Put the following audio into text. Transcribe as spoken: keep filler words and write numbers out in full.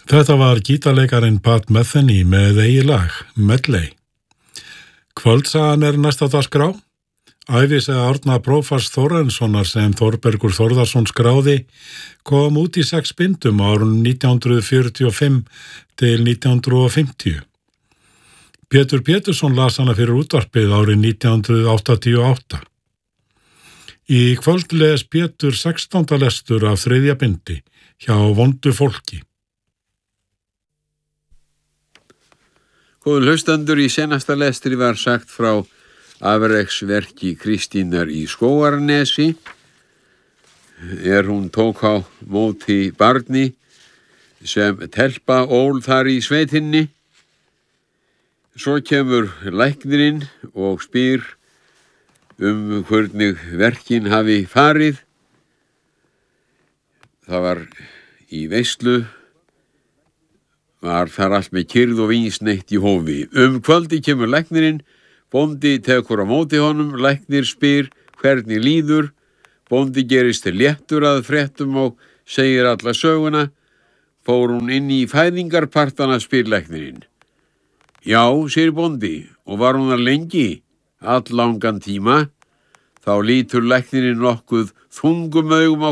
Þetta var gítarleikarinn Pat Metheny með eigið lag, Medley. Kvöldsagan er næsta dagskrá. Ævisaga Árna prófasts Þórarinssonar sem Þórbergur Þórðarson skráði kom út í sex bindum á árunum nítján hundruð fjörutíu og fimm til nítján hundruð fimmtíu. Pétur Pétursson las hana fyrir útvarpið árið nítján hundruð áttatíu og átta. Í kvöld les Pétur sextánda lestur af þriðja bindi hjá vondu fólki. Góðu hlustendur, í seinasta lestri var sagt frá afreksverki Kristínar í Skógarnesi, er hún tók á móti barni sem telpa ól þar í sveitinni. Svo kemur læknirinn og spyr um hvernig verkin hafi farið. Það var í veislu, var þar allt með kyrrð og vínsneitt í hófi. Um kvöldi kemur læknirinn, bóndi tekur á móti honum, læknir spyr hvernig líður, bóndi gerist léttur að fréttum og segir alla söguna. Fór hún inn í fæðingarpartana, spyr læknirinn. Já, segir bóndi, og var hún þar lengi? Alllangan tíma. Þá lítur læknirinn nokkuð þungum augum á